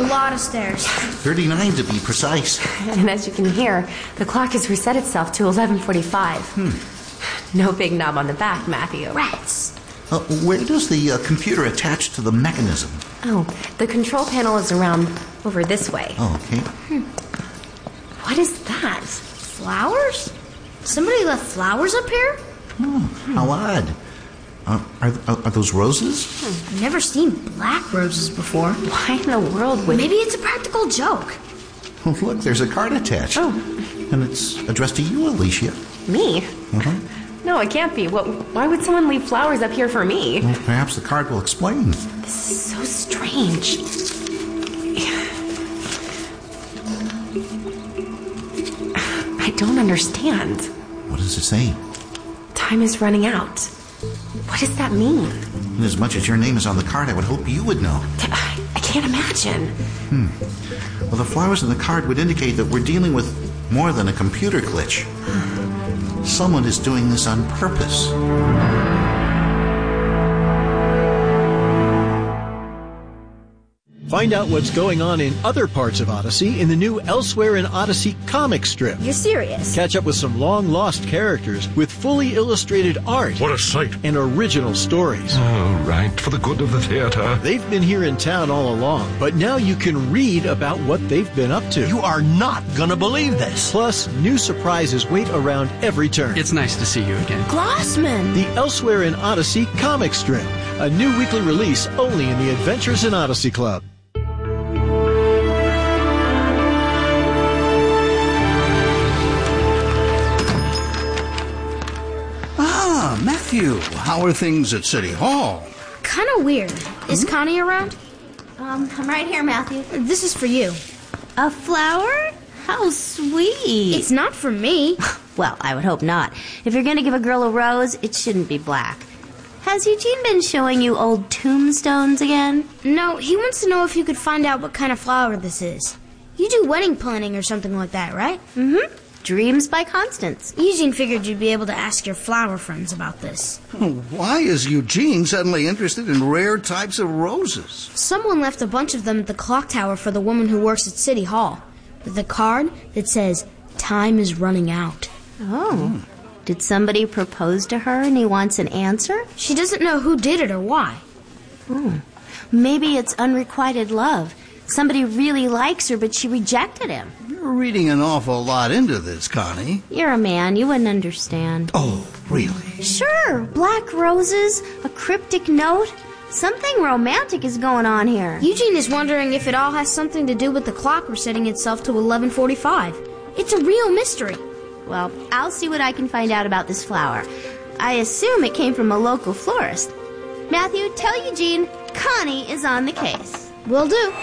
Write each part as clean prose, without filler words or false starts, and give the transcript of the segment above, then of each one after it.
lot of stairs. 39 to be precise. And as you can hear, the clock has reset itself to 11:45. No big knob on the back, Matthew. Rats. Where does the computer attach to the mechanism? Oh, the control panel is around over this way. Oh, okay. What is that? Flowers? Somebody left flowers up here? How odd. Are those roses? I've never seen black roses before. Why in the world would... Maybe it's a practical joke. Oh, look, there's a card attached. Oh. And it's addressed to you, Alicia. Me? No, it can't be. Why would someone leave flowers up here for me? Well, perhaps the card will explain. This is so strange. I don't understand. What does it say? Time is running out. What does that mean? And as much as your name is on the card, I would hope you would know. I can't imagine. Well, the flowers in the card would indicate that we're dealing with more than a computer glitch. Someone is doing this on purpose. Find out what's going on in other parts of Odyssey in the new Elsewhere in Odyssey comic strip. You're serious? Catch up with some long-lost characters with fully illustrated art. What a sight. And original stories. Oh, right, for the good of the theater. They've been here in town all along, but now you can read about what they've been up to. You are not gonna believe this. Plus, new surprises wait around every turn. It's nice to see you again. Glossman! The Elsewhere in Odyssey comic strip. A new weekly release only in the Adventures in Odyssey Club. Matthew, how are things at City Hall? Kind of weird. Is Connie around? I'm right here, Matthew. This is for you. A flower? How sweet. It's not for me. Well, I would hope not. If you're going to give a girl a rose, it shouldn't be black. Has Eugene been showing you old tombstones again? No, he wants to know if you could find out what kind of flower this is. You do wedding planning or something like that, right? Mm-hmm. Dreams by Constance. Eugene figured you'd be able to ask your flower friends about this. Why is Eugene suddenly interested in rare types of roses? Someone left a bunch of them at the clock tower for the woman who works at City Hall, with a card that says, "Time is running out." Oh. Did somebody propose to her and he wants an answer? She doesn't know who did it or why. Maybe it's unrequited love. Somebody really likes her, but she rejected him. You're reading an awful lot into this, Connie. You're a man. You wouldn't understand. Oh, really? Sure. Black roses, a cryptic note. Something romantic is going on here. Eugene is wondering if it all has something to do with the clock resetting itself to 11:45. It's a real mystery. Well, I'll see what I can find out about this flower. I assume it came from a local florist. Matthew, tell Eugene Connie is on the case. Will do.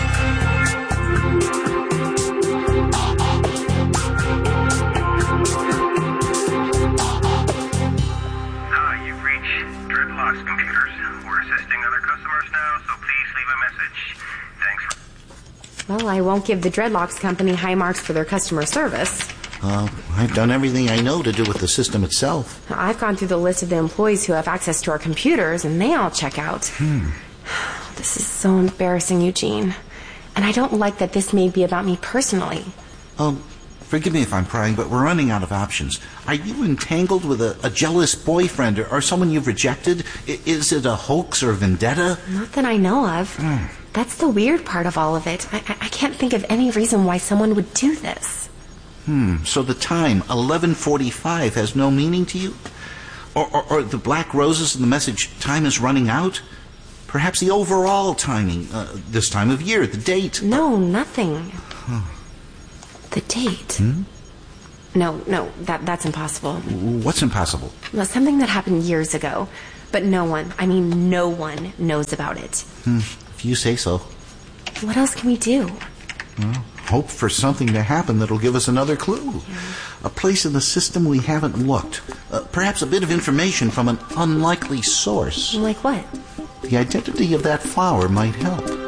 You've reached Dreadlock's computers. We're assisting other customers now, so please leave a message. Thanks. Well, I won't give the Dreadlocks company high marks for their customer service. I've done everything I know to do with the system itself. I've gone through the list of the employees who have access to our computers, and they all check out. This is so embarrassing, Eugene. And I don't like that this may be about me personally. Forgive me if I'm prying, but we're running out of options. Are you entangled with a jealous boyfriend or someone you've rejected? Is it a hoax or vendetta? Not that I know of. That's the weird part of all of it. I can't think of any reason why someone would do this. So the time, 11:45, has no meaning to you? Or the black roses and the message, time is running out? Perhaps the overall timing, this time of year, the date. No, nothing. The date? No, that's impossible. What's impossible? Well, something that happened years ago. But no one knows about it. If you say so. What else can we do? Well, hope for something to happen that'll give us another clue. A place in the system we haven't looked. Perhaps a bit of information from an unlikely source. Like what? The identity of that flower might help.